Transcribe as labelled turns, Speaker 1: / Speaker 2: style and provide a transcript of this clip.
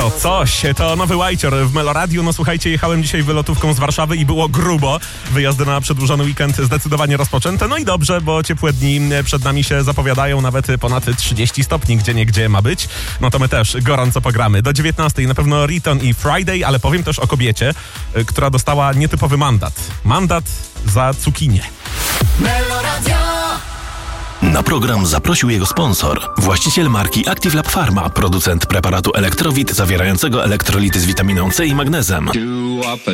Speaker 1: To coś, to nowy Łajcior w Meloradiu. No słuchajcie, jechałem dzisiaj wylotówką z Warszawy i było grubo. Wyjazdy na przedłużony weekend zdecydowanie rozpoczęte. No i dobrze, bo ciepłe dni przed nami się zapowiadają, nawet ponad 30 stopni gdzieniegdzie ma być. No to my też gorąco pogramy. Do 19 na pewno Riton i Friday, ale powiem też o kobiecie, która dostała nietypowy mandat. Mandat za cukinię.
Speaker 2: Meloradio.
Speaker 3: Na program zaprosił jego sponsor, właściciel marki Active Lab Pharma, producent preparatu Elektrowit zawierającego elektrolity z witaminą C i magnezem.